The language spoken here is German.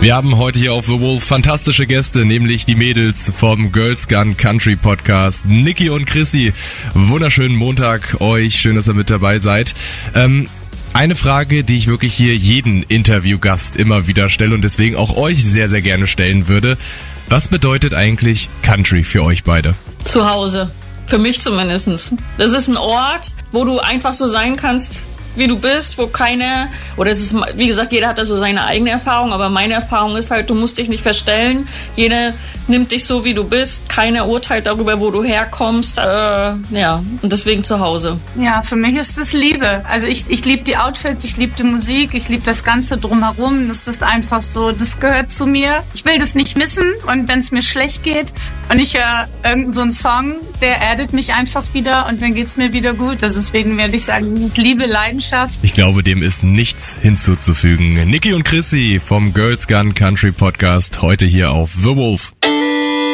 Wir haben heute hier auf The Wolf fantastische Gäste, nämlich die Mädels vom Girls Gun Country Podcast, Niki und Chrissy. Wunderschönen Montag euch, schön, dass ihr mit dabei seid. Eine Frage, die ich wirklich hier jeden Interviewgast immer wieder stelle und deswegen auch euch sehr, sehr gerne stellen würde. Was bedeutet eigentlich Country für euch beide? Zu Hause. Für mich zumindest. Das ist ein Ort, wo du einfach so sein kannst, wie du bist, wo keiner, oder es ist, wie gesagt, jeder hat da so seine eigene Erfahrung, aber meine Erfahrung ist halt, du musst dich nicht verstellen. Jeder nimmt dich so, wie du bist. Keiner urteilt darüber, wo du herkommst. Ja, und deswegen zu Hause. Ja, für mich ist das Liebe. Also ich liebe die Outfits, ich liebe die Musik, ich liebe das Ganze drumherum. Das ist einfach so, das gehört zu mir. Ich will das nicht missen und wenn es mir schlecht geht und ich höre irgend so einen Song, der erdet mich einfach wieder und dann geht's mir wieder gut. Also deswegen werde ich sagen, Liebe, Leidenschaft. Ich glaube, dem ist nichts hinzuzufügen. Niki und Chrissy vom Girls Gun Country Podcast heute hier auf The Wolf.